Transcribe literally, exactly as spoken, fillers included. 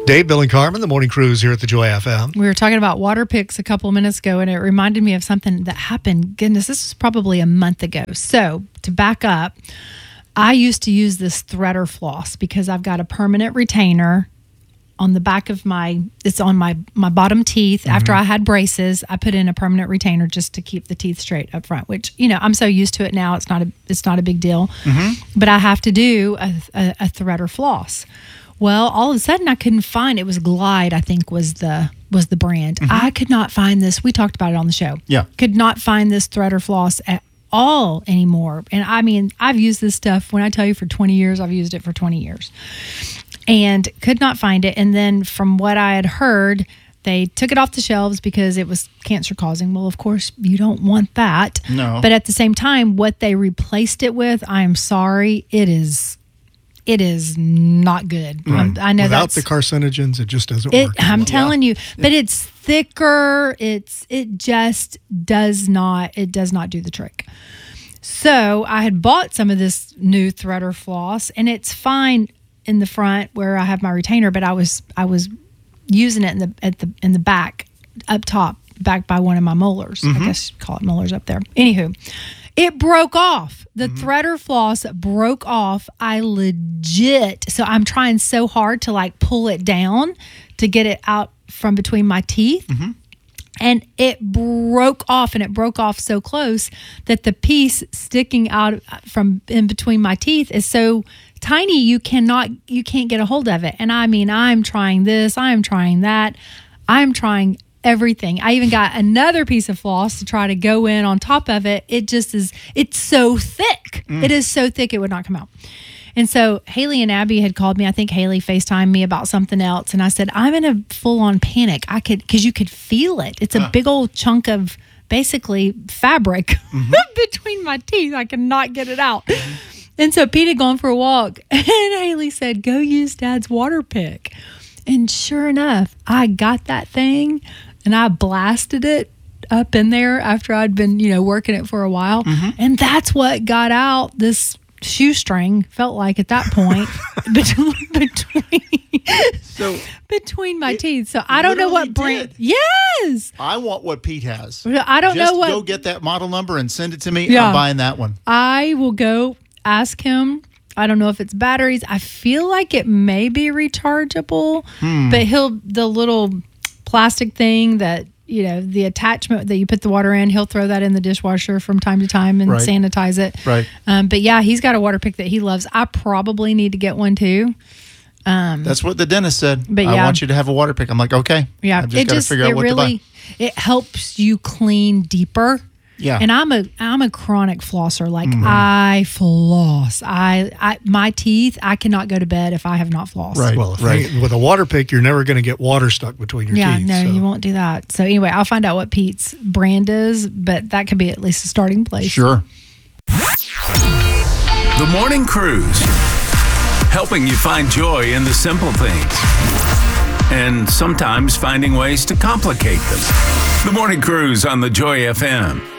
Dave, Bill, and Carmen, the morning cruise here at the Joy F M. We were talking about water picks a couple of minutes ago, and it reminded me of something that happened. Goodness, this was probably a month ago. So to back up, I used to use this threader floss because I've got a permanent retainer on the back of my, it's on my, my bottom teeth. Mm-hmm. After I had braces, I put in a permanent retainer just to keep the teeth straight up front, which, you know, I'm so used to it now. It's not a, it's not a big deal, mm-hmm. but I have to do a, a, a threader floss. Well, all of a sudden I couldn't find, it was Glide, I think was the, was the brand. Mm-hmm. I could not find this. We talked about it on the show. Yeah. Could not find this threader floss at all anymore. And I mean, I've used this stuff, when I tell you for twenty years, I've used it for twenty years. And could not find it. And then from what I had heard, they took it off the shelves because it was cancer causing. Well, of course, you don't want that. No. But at the same time, what they replaced it with, I am sorry, it is it is not good. Right. Um, I know Without that's, the carcinogens, it just doesn't it, work. I'm well. telling yeah. you, but it's thicker. It's it just does not it does not do the trick. So I had bought some of this new threader floss, and it's fine in the front where I have my retainer, but I was I was using it in the at the in the back up top, back by one of my molars. Mm-hmm. I guess you'd call it molars up there. Anywho, it broke off. The mm-hmm. threader floss broke off. I legit so I'm trying so hard to like pull it down to get it out from between my teeth. Mm-hmm. And it broke off, and it broke off so close that the piece sticking out from in between my teeth is so tiny you cannot you can't get a hold of it. And I mean, I'm trying this, I'm trying that, I'm trying everything. I even got another piece of floss to try to go in on top of it. It just is, it's so thick. Mm. It is so thick it would not come out. And so Haley and Abby had called me. I think Haley FaceTimed me about something else. And I said, I'm in a full-on panic. I could, because you could feel it. It's a uh. big old chunk of basically fabric mm-hmm. between my teeth. I cannot get it out. Mm-hmm. And so Pete had gone for a walk. And Haley said, go use Dad's water pick. And sure enough, I got that thing and I blasted it up in there after I'd been, you know, working it for a while. Mm-hmm. And that's what got out this shoestring, felt like at that point between between, so, between my teeth. So I don't know what brand. Did. Yes. I want what Pete has. I don't Just know what. Go get that model number and send it to me. Yeah. I'm buying that one. I will go ask him. I don't know if it's batteries. I feel like it may be rechargeable, hmm. but he'll, the little plastic thing that, you know, the attachment that you put the water in, he'll throw that in the dishwasher from time to time and right. sanitize it. Right. Um, but yeah, he's got a water pick that he loves. I probably need to get one too. Um, That's what the dentist said. But yeah. I want you to have a water pick. I'm like, okay. Yeah. I've just got to figure out what really, to buy. It helps you clean deeper. Yeah. And I'm a I'm a chronic flosser. Like mm-hmm. I floss. I, I my teeth, I cannot go to bed if I have not flossed. Right. Well, if right. you, with a water pick, you're never going to get water stuck between your yeah, teeth. Yeah, no, so. you won't do that. So anyway, I'll find out what Pete's brand is, but that could be at least a starting place. Sure. The Morning Cruise, helping you find joy in the simple things and sometimes finding ways to complicate them. The Morning Cruise on the Joy F M.